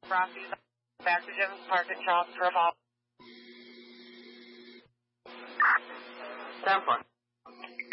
Frosty, back to Jim's Park and Charles for a ball. 10-4.